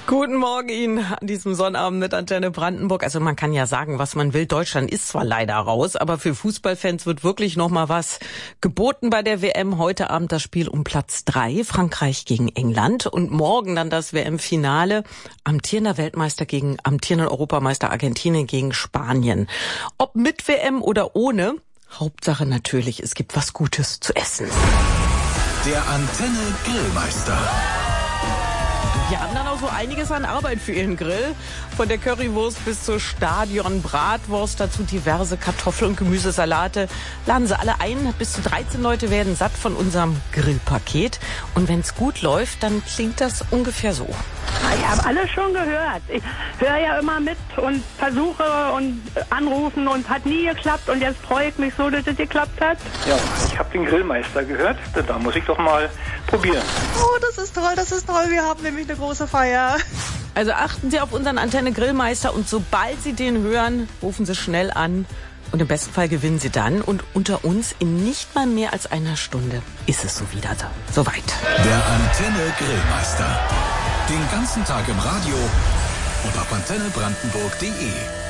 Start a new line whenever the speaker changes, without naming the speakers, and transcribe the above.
Guten Morgen Ihnen an diesem Sonnabend mit Antenne Brandenburg. Also man kann ja sagen, was man will. Deutschland ist zwar leider raus, aber für Fußballfans wird wirklich noch mal was geboten bei der WM. Heute Abend das Spiel um Platz 3, Frankreich gegen England. Und morgen dann das WM-Finale, amtierender Weltmeister gegen amtierenden Europameister Argentinien gegen Spanien. Ob mit WM oder ohne, Hauptsache natürlich, es gibt was Gutes zu essen.
Der Antenne Grillmeister.
Die haben dann auch so einiges an Arbeit für ihren Grill. Von der Currywurst bis zur Stadion-Bratwurst, dazu diverse Kartoffel- und Gemüsesalate. Laden sie alle ein. Bis zu 13 Leute werden satt von unserem Grillpaket. Und wenn es gut läuft, dann klingt das ungefähr so.
Ich habe alles schon gehört. Ich höre ja immer mit und versuche und anrufen und hat nie geklappt. Und jetzt freue ich mich so, dass es geklappt hat.
Ja, ich habe den Grillmeister gehört. Da muss ich doch mal probieren.
Oh, das ist toll, das ist toll. Wir haben nämlich eine große Feier.
Also achten Sie auf unseren Antenne Grillmeister und sobald Sie den hören, rufen Sie schnell an. Und im besten Fall gewinnen Sie dann. Und unter uns in nicht mal mehr als einer Stunde ist es so wieder soweit.
Der Antenne Grillmeister. Den ganzen Tag im Radio und auf antennebrandenburg.de.